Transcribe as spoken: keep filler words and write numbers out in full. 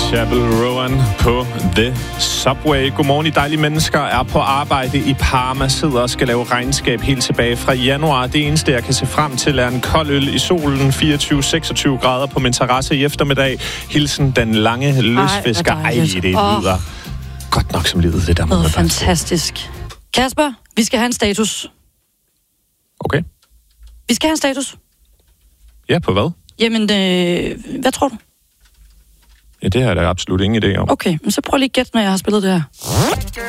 Chapel Rowan på The Subway. Godmorgen, I dejlige mennesker er på arbejde i Parma, sidder og skal lave regnskab helt tilbage fra januar. Det eneste, jeg kan se frem til, er en kold øl i solen, fireogtyve til seksogtyve grader på min terrasse i eftermiddag. Hilsen den lange løsfisker. Ej, Ej det lyder oh. godt nok som livet, det der. Det er fantastisk. Kasper, vi skal have en status. Okay. Vi skal have en status. Ja, på hvad? Jamen, øh, hvad tror du? Ja, det har jeg da absolut ingen idé om. Okay, men så prøv lige at gætte, når jeg har spillet det her.